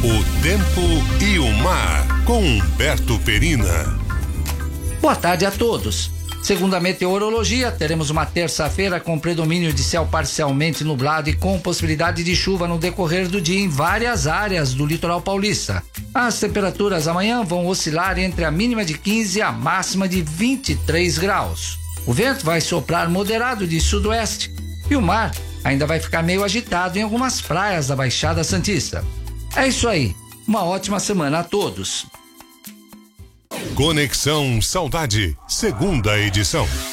O tempo e o mar, com Humberto Perina. Boa tarde a todos. Segundo a meteorologia, teremos uma terça-feira com predomínio de céu parcialmente nublado e com possibilidade de chuva no decorrer do dia em várias áreas do litoral paulista. As temperaturas amanhã vão oscilar entre a mínima de 15 e a máxima de 23 graus. O vento vai soprar moderado de sudoeste e o mar ainda vai ficar meio agitado em algumas praias da Baixada Santista. É isso aí. Uma ótima semana a todos. Conexão Saudade, segunda edição.